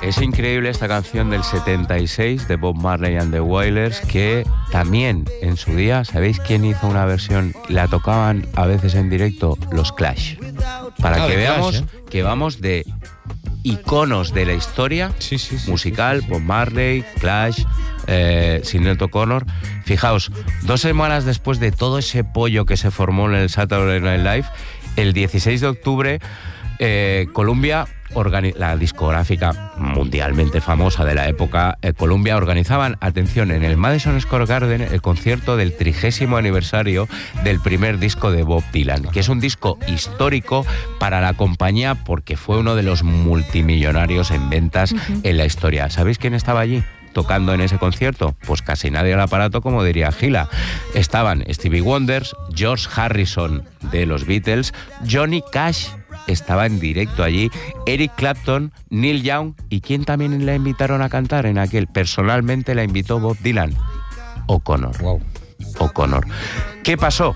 Es increíble esta canción del 76 de Bob Marley and the Wailers, que también en su día, ¿sabéis quién hizo una versión? La tocaban a veces en directo los Clash. Para que veamos que vamos de iconos de la historia musical, Bob Marley, Clash, Sinéad O'Connor. Fijaos, 2 semanas después de todo ese pollo que se formó en el Saturday Night Live, el 16 de octubre, Columbia, la discográfica mundialmente famosa de la época, Columbia, organizaban, atención, en el Madison Square Garden el concierto del 30º aniversario del primer disco de Bob Dylan, que es un disco histórico para la compañía porque fue uno de los multimillonarios en ventas en la historia. ¿Sabéis quién estaba allí tocando en ese concierto? Pues casi nadie al aparato, como diría Gila. Estaban Stevie Wonder, George Harrison de los Beatles, Johnny Cash estaba en directo allí, Eric Clapton, Neil Young, y ¿quién también la invitaron a cantar en aquel? Personalmente la invitó Bob Dylan, O'Connor. Wow. O'Connor. ¿Qué pasó?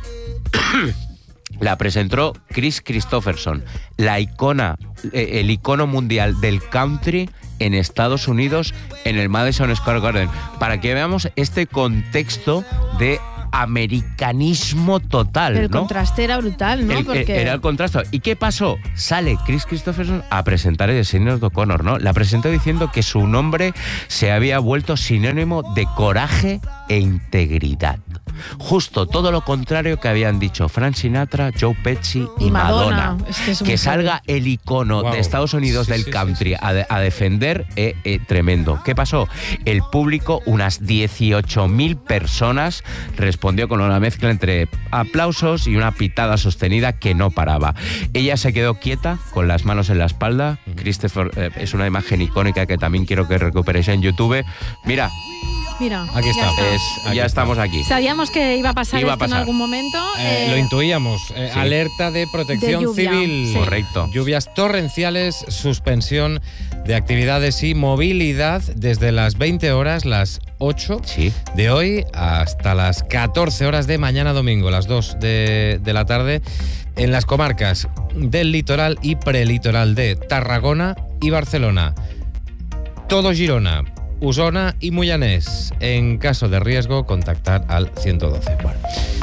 La presentó Chris Christopherson, la icona, el icono mundial del country en Estados Unidos, en el Madison Square Garden, para que veamos este contexto de americanismo total, el ¿no? contraste era brutal, ¿no? Porque Era el contraste. ¿Y qué pasó? Sale Chris Christopherson a presentar el Sinéad O'Connor, ¿no? La presentó diciendo que su nombre se había vuelto sinónimo de coraje e integridad. Justo todo lo contrario que habían dicho Frank Sinatra, Joe Pesci y Madonna. Es que salga el icono de Estados Unidos del country a defender, tremendo. ¿Qué pasó? El público, unas 18.000 personas, respondió con una mezcla entre aplausos y una pitada sostenida que no paraba. Ella se quedó quieta, con las manos en la espalda. Christopher, es una imagen icónica que también quiero que recuperéis en YouTube. Mira, aquí está. Ya estamos aquí. Sabíamos que iba a pasar esto en algún momento. Lo intuíamos. Alerta de protección de lluvia, civil. sí. Correcto. Lluvias torrenciales, suspensión de actividades y movilidad desde las 20 horas, las 8 de hoy, hasta las 14 horas de mañana domingo, las 2 de la tarde, en las comarcas del litoral y prelitoral de Tarragona y Barcelona. Todo Girona, Osona y Moianès. En caso de riesgo, contactar al 112. Bueno,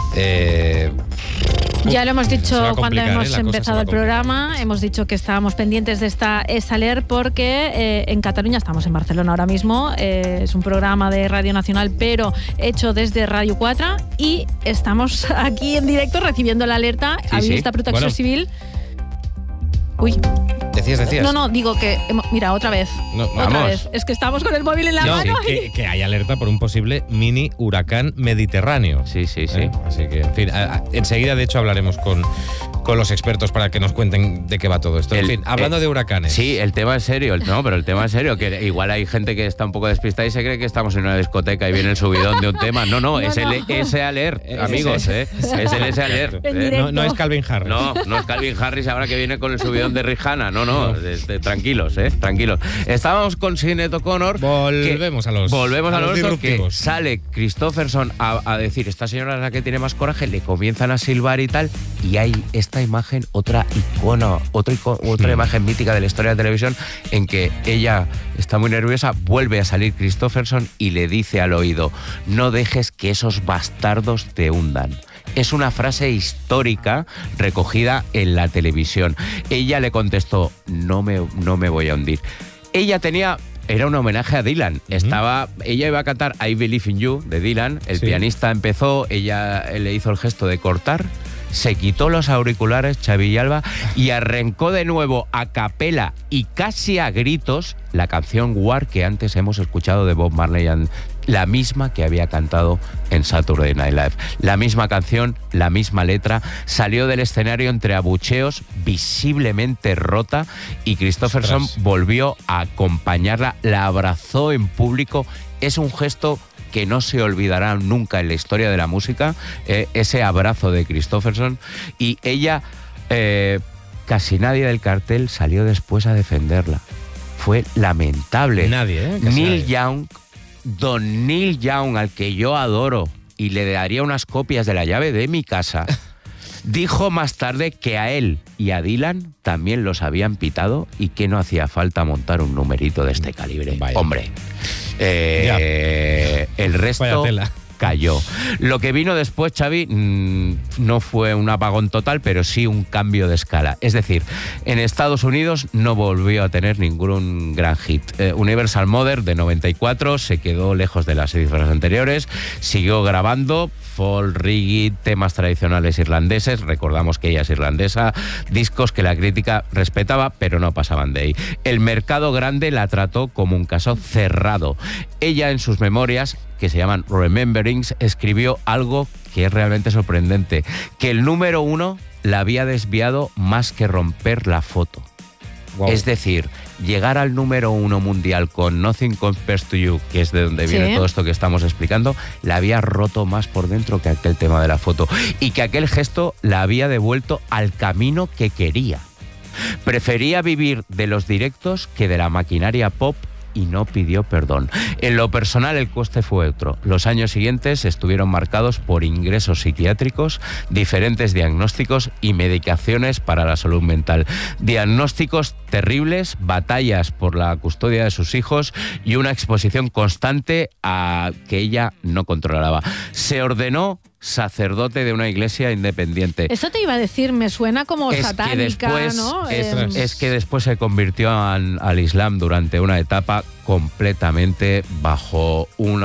ya lo hemos dicho cuando hemos la empezado el programa, hemos dicho que estábamos pendientes de esta ESALER porque en Cataluña, estamos en Barcelona ahora mismo, es un programa de Radio Nacional pero hecho desde Radio 4 y estamos aquí en directo recibiendo la alerta. Había esta protección civil. Uy. Decías. No, digo que... Mira, otra vez. Otra vez. Es que estamos con el móvil en la mano. Que hay alerta por un posible mini huracán mediterráneo. Sí. Así que, en fin, enseguida, de hecho, hablaremos con los expertos para que nos cuenten de qué va todo esto. En fin, hablando de huracanes. Sí, el tema es serio. Pero el tema es serio, que igual hay gente que está un poco despistada y se cree que estamos en una discoteca y viene el subidón de un tema. No, es el S-Alert, amigos, Es el S-Alert. No es Calvin Harris. No es Calvin Harris ahora que viene con el subidón de Rihanna. No. Tranquilos, tranquilos. Estábamos con Sinéad O'Connor. Volvemos a los que sale Christopherson a decir, esta señora es la que tiene más coraje, le comienzan a silbar y tal, y hay esta imagen, otra imagen mítica de la historia de la televisión, en que ella está muy nerviosa, vuelve a salir Christopherson y le dice al oído, no dejes que esos bastardos te hundan. Es una frase histórica recogida en la televisión. Ella le contestó, no me voy a hundir. Era un homenaje a Dylan. Ella iba a cantar I Believe in You de Dylan. El pianista empezó, ella le hizo el gesto de cortar, se quitó los auriculares, Xavi y Alba, y arrancó de nuevo a capela y casi a gritos la canción War que antes hemos escuchado de Bob Marley, la misma que había cantado en Saturday Night Live. La misma canción, la misma letra, salió del escenario entre abucheos, visiblemente rota, y Christopherson volvió a acompañarla, la abrazó en público. Es un gesto que no se olvidará nunca en la historia de la música, ese abrazo de Christopherson, y ella, casi nadie del cartel salió después a defenderla. Fue lamentable. Nadie, Don Neil Young, al que yo adoro y le daría unas copias de la llave de mi casa, Dijo más tarde que a él y a Dylan también los habían pitado y que no hacía falta montar un numerito de este calibre. Vaya. Hombre, el resto cayó. Lo que vino después, Xavi, no fue un apagón total, pero sí un cambio de escala. Es decir, en Estados Unidos no volvió a tener ningún gran hit. Universal Mother, de 94, se quedó lejos de las cifras anteriores, siguió grabando folk, reggae, temas tradicionales irlandeses, recordamos que ella es irlandesa, discos que la crítica respetaba, pero no pasaban de ahí. El mercado grande la trató como un caso cerrado. Ella, en sus memorias, que se llaman Rememberings, escribió algo que es realmente sorprendente, que el número 1 la había desviado más que romper la foto. Wow. Es decir, llegar al número 1 mundial con Nothing Compares to You, que es de donde viene todo esto que estamos explicando, la había roto más por dentro que aquel tema de la foto, y que aquel gesto la había devuelto al camino que quería. Prefería vivir de los directos que de la maquinaria pop, y no pidió perdón. En lo personal, el coste fue otro. Los años siguientes estuvieron marcados por ingresos psiquiátricos, diferentes diagnósticos y medicaciones para la salud mental. Diagnósticos terribles, batallas por la custodia de sus hijos y una exposición constante a que ella no controlaba. Se ordenó sacerdote de una iglesia independiente. Eso te iba a decir, me suena como satánica, después, ¿no? Es que después se convirtió al Islam durante una etapa completamente bajo una